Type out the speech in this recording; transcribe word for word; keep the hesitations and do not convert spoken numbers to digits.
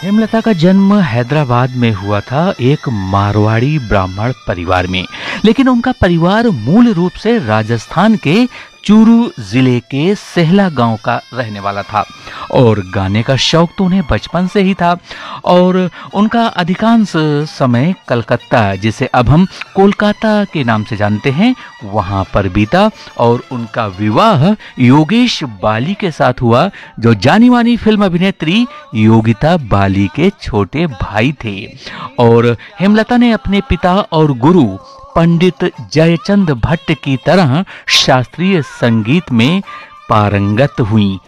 हेमलता का जन्म हैदराबाद में हुआ था एक मारवाड़ी ब्राह्मण परिवार में। लेकिन उनका परिवार मूल रूप से राजस्थान के चूरू जिले के सेहला गांव का रहने वाला था और गाने का शौक तो उन्हें बचपन से ही था और उनका अधिकांश समय कलकत्ता, जिसे अब हम कोलकाता के नाम से जानते हैं, वहां पर बीता। और उनका विवाह योगेश बाली के साथ हुआ, जो जानी मानी फिल्म अभिनेत्री योगिता बाली के छोटे भाई थे। और हेमलता ने अपने पिता और गुरु पंडित जयचंद भट्ट की तरह शास्त्रीय संगीत में पारंगत हुई।